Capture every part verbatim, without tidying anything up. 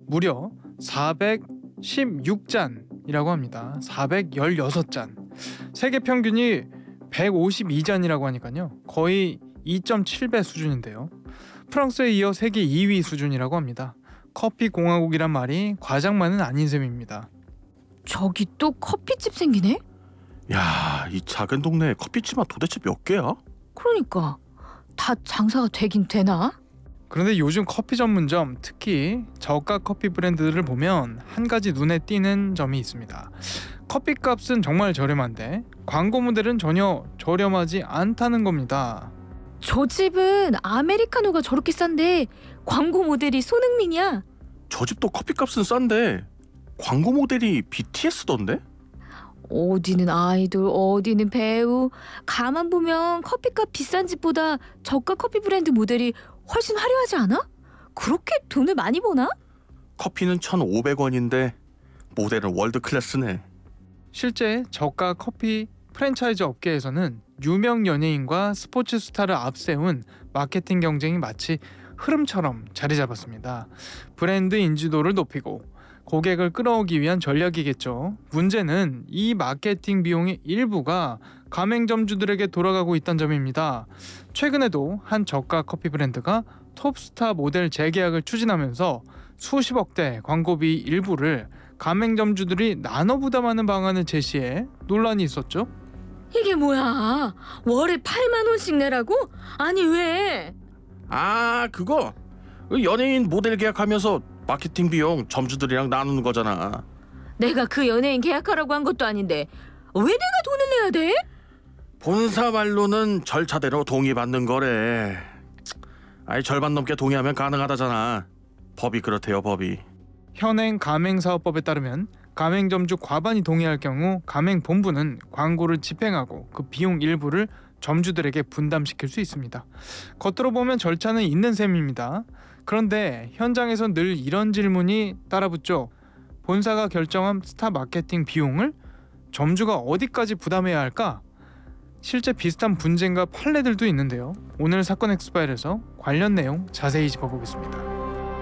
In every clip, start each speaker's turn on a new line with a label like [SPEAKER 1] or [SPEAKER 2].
[SPEAKER 1] 무려 사백십육 잔이라고 합니다. 사백십육 잔. 세계 평균이 백오십이 잔이라고 하니까요. 거의 이 점 칠 배 수준인데요. 프랑스에 이어 세계 이 위 수준이라고 합니다. 커피 공화국이란 말이 과장만은 아닌 셈입니다.
[SPEAKER 2] 저기 또 커피집 생기네?
[SPEAKER 3] 야, 이 작은 동네에 커피집만 도대체 몇 개야?
[SPEAKER 2] 그러니까 다 장사가 되긴 되나?
[SPEAKER 1] 그런데 요즘 커피 전문점, 특히 저가 커피 브랜드들을 보면 한 가지 눈에 띄는 점이 있습니다. 커피값은 정말 저렴한데 광고 모델은 전혀 저렴하지 않다는 겁니다.
[SPEAKER 2] 저 집은 아메리카노가 저렇게 싼데 광고 모델이 손흥민이야.
[SPEAKER 3] 저 집도 커피값은 싼데 광고 모델이 비티에스던데?
[SPEAKER 2] 어디는 아이돌, 어디는 배우. 가만 보면 커피값 비싼 집보다 저가 커피 브랜드 모델이 훨씬 화려하지 않아? 그렇게 돈을 많이 버나?
[SPEAKER 3] 커피는 천오백 원인데 모델은 월드 클래스네.
[SPEAKER 1] 실제 저가 커피 프랜차이즈 업계에서는 유명 연예인과 스포츠 스타를 앞세운 마케팅 경쟁이 마치 흐름처럼 자리 잡았습니다. 브랜드 인지도를 높이고 고객을 끌어오기 위한 전략이겠죠. 문제는 이 마케팅 비용의 일부가 가맹점주들에게 돌아가고 있다는 점입니다. 최근에도 한 저가 커피 브랜드가 톱스타 모델 재계약을 추진하면서 수십억대 광고비 일부를 가맹점주들이 나눠 부담하는 방안을 제시해 논란이 있었죠.
[SPEAKER 2] 이게 뭐야? 월에 팔만 원씩 내라고? 아니 왜?
[SPEAKER 3] 아, 그거 연예인 모델 계약하면서 마케팅 비용 점주들이랑 나누는 거잖아.
[SPEAKER 2] 내가 그 연예인 계약하라고 한 것도 아닌데 왜 내가 돈을 내야 돼?
[SPEAKER 3] 본사 말로는 절차대로 동의받는 거래. 아니, 절반 넘게 동의하면 가능하다잖아. 법이 그렇대요, 법이.
[SPEAKER 1] 현행 가맹사업법에 따르면 가맹점주 과반이 동의할 경우 가맹본부는 광고를 집행하고 그 비용 일부를 점주들에게 분담시킬 수 있습니다. 겉으로 보면 절차는 있는 셈입니다. 그런데 현장에선 늘 이런 질문이 따라붙죠. 본사가 결정한 스타 마케팅 비용을 점주가 어디까지 부담해야 할까? 실제 비슷한 분쟁과 판례들도 있는데요. 오늘 사건 엑스파일에서 관련 내용 자세히 짚어보겠습니다.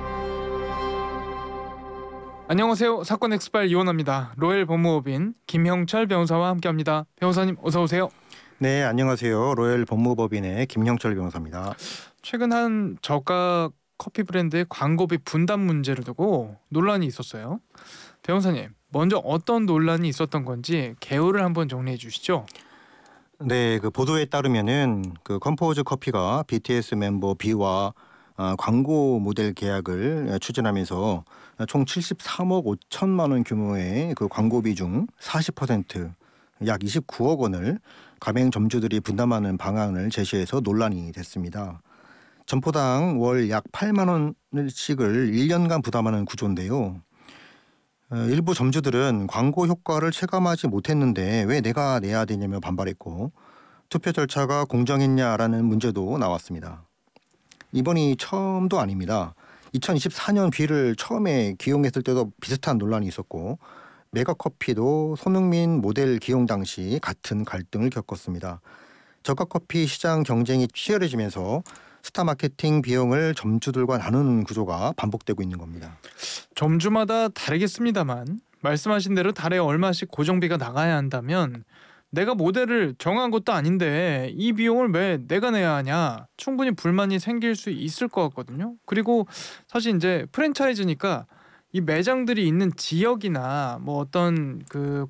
[SPEAKER 1] 안녕하세요. 사건 엑스파일 이원화입니다. 로엘 법무법인 김형철 변호사와 함께합니다. 변호사님 어서 오세요.
[SPEAKER 4] 네, 안녕하세요. 로엘 법무법인의 김형철 변호사입니다.
[SPEAKER 1] 최근 한 저가 커피 브랜드의 광고비 분담 문제를 두고 논란이 있었어요. 변호사님, 먼저 어떤 논란이 있었던 건지 개요를 한번 정리해 주시죠.
[SPEAKER 4] 네, 그 보도에 따르면은 그 컴포즈 커피가 비티에스 멤버 B와 어, 광고 모델 계약을 추진하면서 총 칠십삼억 오천만 원 규모의 그 광고비 중 사십 퍼센트 약 이십구억 원을 가맹 점주들이 분담하는 방안을 제시해서 논란이 됐습니다. 점포당 월 약 팔만 원씩을 일 년간 부담하는 구조인데요. 어, 일부 점주들은 광고 효과를 체감하지 못했는데 왜 내가 내야 되냐며 반발했고 투표 절차가 공정했냐라는 문제도 나왔습니다. 이번이 처음도 아닙니다. 이천이십사 년 B를 처음에 기용했을 때도 비슷한 논란이 있었고 메가커피도 손흥민 모델 기용 당시 같은 갈등을 겪었습니다. 저가커피 시장 경쟁이 치열해지면서 스타 마케팅 비용을 점주들과 나누는 구조가 반복되고 있는 겁니다.
[SPEAKER 1] 점주마다 다르겠습니다만 말씀하신 대로 달에 얼마씩 고정비가 나가야 한다면 내가 모델을 정한 것도 아닌데 이 비용을 왜 내가 내야 하냐, 충분히 불만이 생길 수 있을 것 같거든요. 그리고 사실 이제 프랜차이즈니까 이 매장들이 있는 지역이나 뭐 어떤 그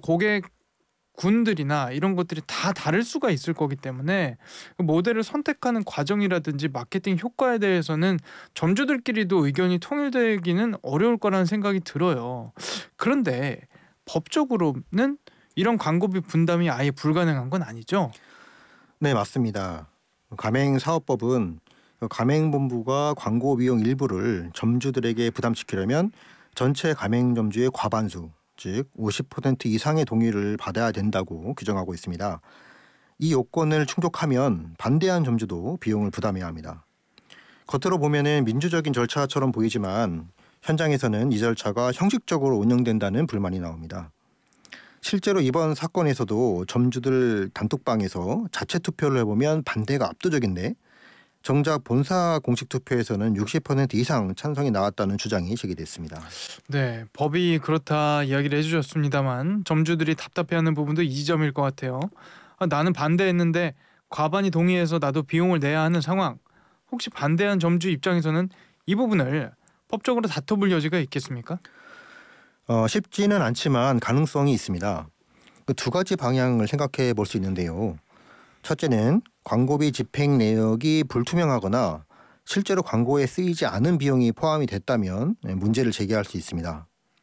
[SPEAKER 1] 고객군들이나 이런 것들이 다 다를 수가 있을 거기 때문에 모델을 선택하는 과정이라든지 마케팅 효과에 대해서는 점주들끼리도 의견이 통일되기는 어려울 거라는 생각이 들어요. 그런데 법적으로는 이런 광고비 분담이 아예 불가능한 건 아니죠?
[SPEAKER 4] 네, 맞습니다. 가맹사업법은 가맹본부가 광고 비용 일부를 점주들에게 부담시키려면 전체 가맹점주의 과반수, 즉 오십 퍼센트 이상의 동의를 받아야 된다고 규정하고 있습니다. 이 요건을 충족하면 반대한 점주도 비용을 부담해야 합니다. 겉으로 보면은 민주적인 절차처럼 보이지만 현장에서는 이 절차가 형식적으로 운영된다는 불만이 나옵니다. 실제로 이번 사건에서도 점주들 단톡방에서 자체 투표를 해보면 반대가 압도적인데 정작 본사 공식 투표에서는 육십 퍼센트 이상 찬성이 나왔다는 주장이 제기됐습니다.
[SPEAKER 1] 네, 법이 그렇다 이야기를 해주셨습니다만 점주들이 답답해하는 부분도 이 지점일 것 같아요. 아, 나는 반대했는데 과반이 동의해서 나도 비용을 내야 하는 상황. 혹시 반대한 점주 입장에서는 이 부분을 법적으로 다퉈볼 여지가 있겠습니까?
[SPEAKER 4] 어, 쉽지는 않지만 가능성이 있습니다. 그 두 가지 방향을 생각해 볼 수 있는데요. 첫째는 광고비 집행 내역이 불투명하거나 실제로 광고에 쓰이지 않은 비용이 포함이 됐다면 문제를 제기할 수 있습니다.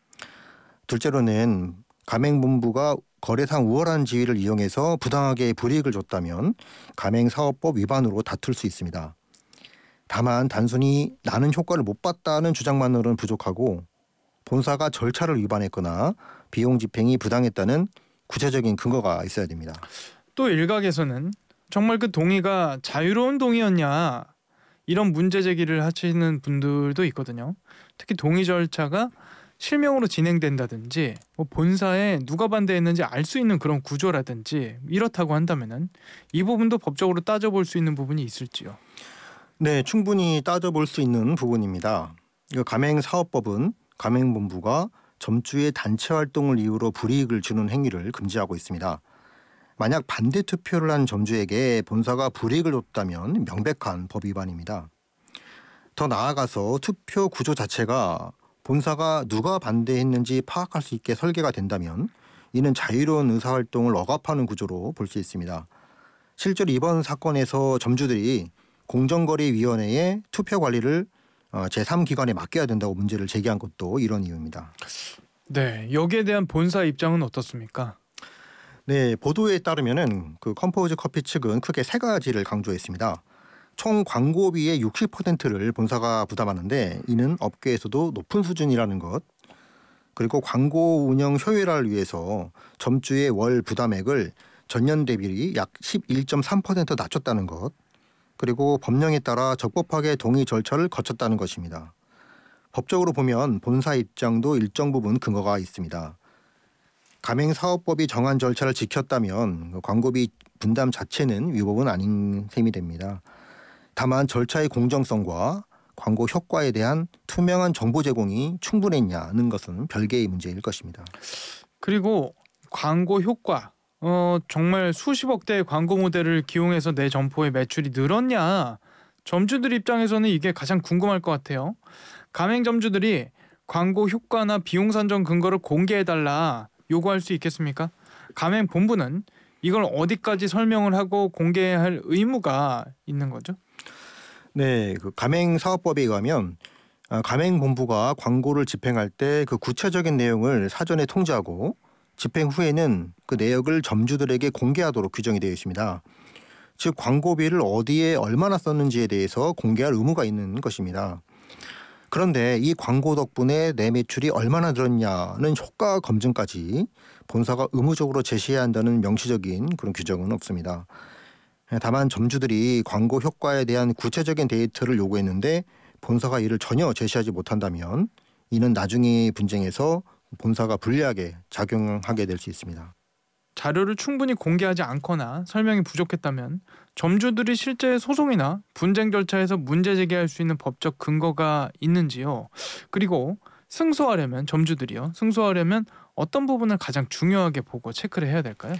[SPEAKER 4] 둘째로는 가맹본부가 거래상 우월한 지위를 이용해서 부당하게 불이익을 줬다면 가맹사업법 위반으로 다툴 수 있습니다. 다만 단순히 나는 효과를 못 봤다는 주장만으로는 부족하고 본사가 절차를 위반했거나 비용 집행이 부당했다는 구체적인 근거가 있어야 됩니다.
[SPEAKER 1] 또 일각에서는 정말 그 동의가 자유로운 동의였냐 이런 문제 제기를 하시는 분들도 있거든요. 특히 동의 절차가 실명으로 진행된다든지 뭐 본사에 누가 반대했는지 알 수 있는 그런 구조라든지 이렇다고 한다면은 이 부분도 법적으로 따져볼 수 있는 부분이 있을지요.
[SPEAKER 4] 네, 충분히 따져볼 수 있는 부분입니다. 가맹사업법은 가맹본부가 점주의 단체 활동을 이유로 불이익을 주는 행위를 금지하고 있습니다. 만약 반대 투표를 한 점주에게 본사가 불이익을 줬다면 명백한 법 위반입니다. 더 나아가서 투표 구조 자체가 본사가 누가 반대했는지 파악할 수 있게 설계가 된다면 이는 자유로운 의사활동을 억압하는 구조로 볼 수 있습니다. 실제로 이번 사건에서 점주들이 공정거래위원회에 투표 관리를 제삼 기관에 맡겨야 된다고 문제를 제기한 것도 이런 이유입니다.
[SPEAKER 1] 네, 여기에 대한 본사 입장은 어떻습니까?
[SPEAKER 4] 네, 보도에 따르면은 그 컴포즈 커피 측은 크게 세 가지를 강조했습니다. 총 광고비의 육십 퍼센트를 본사가 부담하는데 이는 업계에서도 높은 수준이라는 것. 그리고 광고 운영 효율화를 위해서 점주의 월 부담액을 전년 대비 약 십일 점 삼 퍼센트 낮췄다는 것. 그리고 법령에 따라 적법하게 동의 절차를 거쳤다는 것입니다. 법적으로 보면 본사 입장도 일정 부분 근거가 있습니다. 가맹사업법이 정한 절차를 지켰다면 광고비 분담 자체는 위법은 아닌 셈이 됩니다. 다만 절차의 공정성과 광고 효과에 대한 투명한 정보 제공이 충분했냐는 것은 별개의 문제일 것입니다.
[SPEAKER 1] 그리고 광고 효과 어 정말 수십억 대의 광고 모델을 기용해서 내 점포의 매출이 늘었냐 점주들 입장에서는 이게 가장 궁금할 것 같아요. 가맹점주들이 광고 효과나 비용 산정 근거를 공개해달라 요구할 수 있겠습니까? 가맹본부는 이걸 어디까지 설명을 하고 공개해야 할 의무가 있는 거죠?
[SPEAKER 4] 네, 그 가맹사업법에 의하면 가맹본부가 광고를 집행할 때 그 구체적인 내용을 사전에 통지하고 집행 후에는 그 내역을 점주들에게 공개하도록 규정이 되어 있습니다. 즉 광고비를 어디에 얼마나 썼는지에 대해서 공개할 의무가 있는 것입니다. 그런데 이 광고 덕분에 내 매출이 얼마나 늘었냐는 효과 검증까지 본사가 의무적으로 제시해야 한다는 명시적인 그런 규정은 없습니다. 다만 점주들이 광고 효과에 대한 구체적인 데이터를 요구했는데 본사가 이를 전혀 제시하지 못한다면 이는 나중에 분쟁에서 본사가 불리하게 작용하게 될 수 있습니다.
[SPEAKER 1] 자료를 충분히 공개하지 않거나 설명이 부족했다면 점주들이 실제 소송이나 분쟁 절차에서 문제 제기할 수 있는 법적 근거가 있는지요. 그리고 승소하려면 점주들이요. 승소하려면 어떤 부분을 가장 중요하게 보고 체크를 해야 될까요?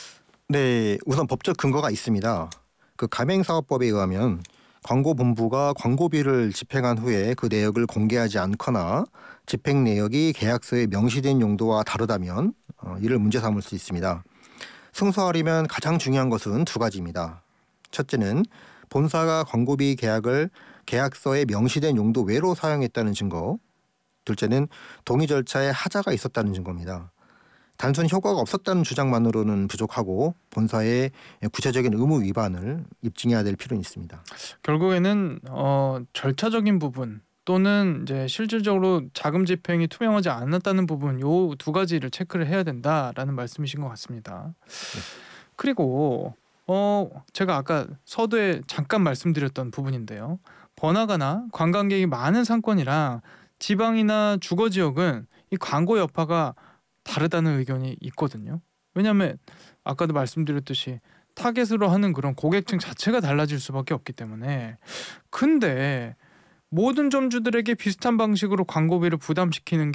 [SPEAKER 4] 네, 우선 법적 근거가 있습니다. 그 가맹사업법에 의하면 광고본부가 광고비를 집행한 후에 그 내역을 공개하지 않거나 집행 내역이 계약서에 명시된 용도와 다르다면 어, 이를 문제 삼을 수 있습니다. 승소하려면 가장 중요한 것은 두 가지입니다. 첫째는 본사가 광고비 계약을 계약서에 명시된 용도 외로 사용했다는 증거. 둘째는 동의 절차에 하자가 있었다는 증거입니다. 단순히 효과가 없었다는 주장만으로는 부족하고 본사의 구체적인 의무 위반을 입증해야 될 필요는 있습니다.
[SPEAKER 1] 결국에는 어, 절차적인 부분 또는 이제 실질적으로 자금 집행이 투명하지 않았다는 부분 요 두 가지를 체크를 해야 된다라는 말씀이신 것 같습니다.
[SPEAKER 4] 네.
[SPEAKER 1] 그리고 어 제가 아까 서두에 잠깐 말씀드렸던 부분인데요. 번화가나 관광객이 많은 상권이랑 지방이나 주거 지역은 이 광고 여파가 다르다는 의견이 있거든요. 왜냐하면 아까도 말씀드렸듯이 타겟으로 하는 그런 고객층 자체가 달라질 수밖에 없기 때문에. 근데 모든 점주들에게 비슷한 방식으로 광고비를 부담시키는 게